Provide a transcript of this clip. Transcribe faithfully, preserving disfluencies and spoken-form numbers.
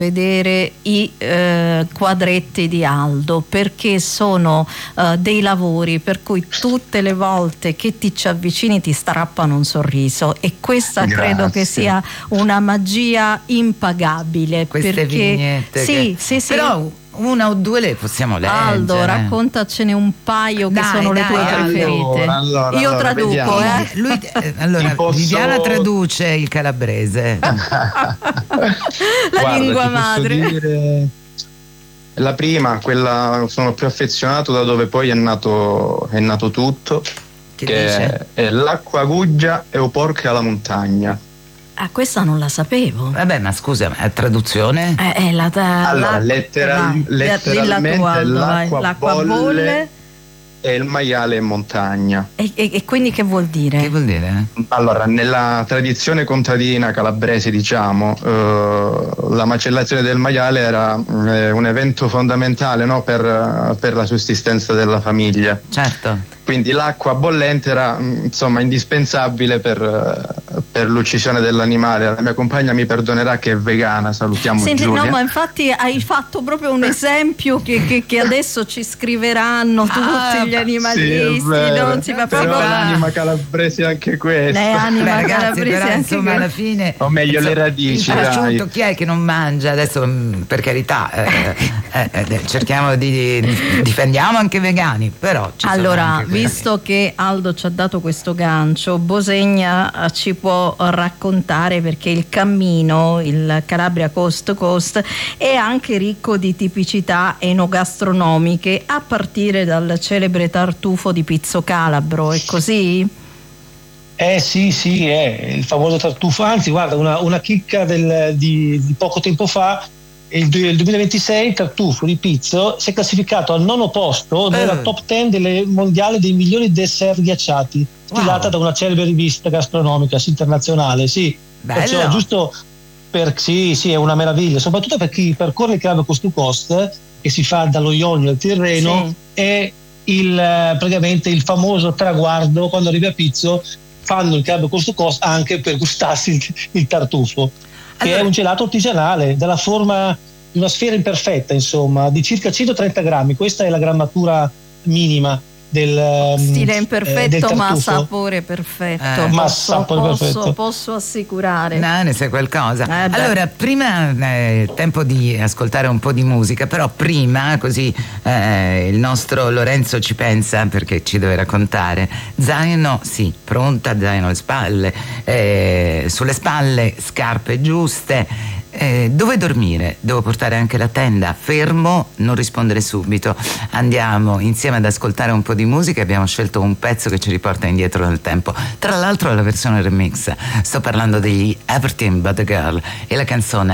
vedere i eh, quadretti di Aldo, perché sono eh, dei lavori per cui tutte le volte che ti ci avvicini ti strappano un sorriso, e questa Grazie. credo che sia una magia impagabile. Queste perché vignette sì, che... sì, sì. Però una o due le possiamo leggere. Aldo, raccontacene un paio che Dai, sono dai, le tue allora, preferite. allora, Io allora, traduco, vediamo. eh. Lui, eh, allora Posso- Viviana traduce il calabrese. La Guarda, lingua ti posso madre. dire, la prima, quella sono più affezionato, da dove poi è nato, è nato tutto, Che che dice? è l'acqua guggia e o porca alla montagna. Ah, questa non la sapevo. Vabbè, ma scusa, ma è traduzione? Eh, è la, la, Allora, la- letteral- vai, letteralmente dilla tu, Aldo, vai. l'acqua l'acqua bolle, bolle. e il maiale in montagna. E, e- e quindi che vuol dire? Che vuol dire? Allora, nella tradizione contadina calabrese, diciamo, eh, la macellazione del maiale era eh, un evento fondamentale, no, per, per la sussistenza della famiglia. Certo. Quindi l'acqua bollente era mh, insomma indispensabile per, eh, per l'uccisione dell'animale. La mia compagna mi perdonerà che è vegana, salutiamo Senti, Giulia. no, ma infatti hai fatto proprio un esempio che, che- che adesso ci scriveranno tutti Ah, gli animalisti. Sì, è vero. Non si fa Però proprio l'anima calabrese è anche questa. le anime Beh, ragazzi, calabresi però anche insomma que- alla fine, O meglio, le insomma, radici, il prosciutto, dai. chi è che non mangia? Adesso mh, per carità, eh, eh, eh, cerchiamo di, di difendiamo anche i vegani, però ci sono Allora, anche quelli. visto che Aldo ci ha dato questo gancio, Bosegna eh, ci può raccontare, perché il cammino, il Calabria Coast to Coast, è anche ricco di tipicità enogastronomiche, a partire dal celebre tartufo di Pizzo Calabro, è così? Eh sì, sì, è il famoso tartufo. Anzi, guarda, una, una chicca del- di, di poco tempo fa, il, du- il duemilaventisei il tartufo di Pizzo si è classificato al nono posto nella Eh. top dieci delle mondiali dei migliori dessert ghiacciati, stilata Wow. da una celebre rivista gastronomica internazionale. Sì, Bello. perciò giusto per sì, sì, è una meraviglia, soprattutto per chi percorre il Calabria Coast to Coast, che si fa dallo Ionio al Tirreno, Sì. è il, eh, praticamente il famoso traguardo. Quando arrivi a Pizzo fanno il Calabria Coast to Coast anche per gustarsi il, il tartufo, che Allora- è un gelato artigianale della forma di una sfera imperfetta, insomma, di circa centotrenta grammi. Questa è la grammatura minima del ehm, Stile eh, del imperfetto, ma tartufo. sapore perfetto. Eh. Ma Posso, sapore posso- perfetto. posso assicurare. No, ne sai qualcosa. Eh, beh. Allora, prima è tempo di ascoltare un po' di musica, però prima, così eh, il nostro Lorenzo ci pensa, perché ci deve raccontare. Zaino, sì, pronta, zaino alle spalle, eh, sulle spalle, scarpe giuste. Eh, dove dormire? Devo portare anche la tenda? Fermo, non rispondere subito. Andiamo insieme ad ascoltare un po' di musica. Abbiamo scelto un pezzo che ci riporta indietro nel tempo. Tra l'altro è la versione remix. Sto parlando degli Everything But a Girl e la canzone